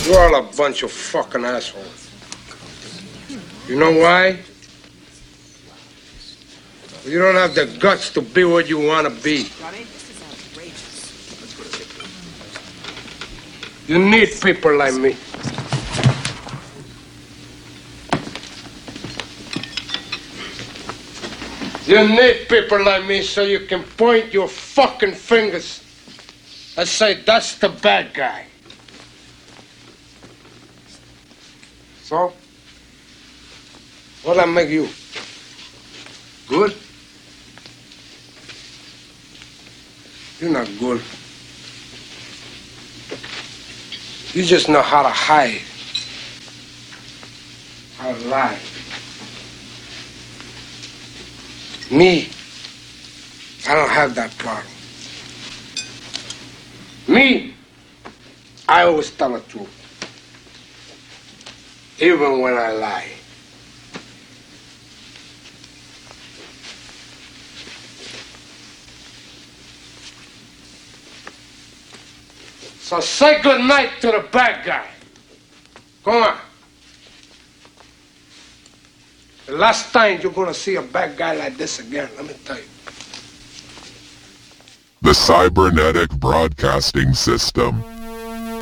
You're all a bunch of fucking assholes. You know why? You don't have the guts to be what you want to be. You need people like me. You need people like me so you can point your fucking fingers and say, that's the bad guy. So, what'll I make you? Good? You're not good. You just know how to hide, how to lie. Me, I don't have that problem. Me, I always tell the truth. Even when I lie. So say good night to the bad guy. Come on. The last time you're gonna see a bad guy like this again, let me tell you. The Cybernetic Broadcasting System.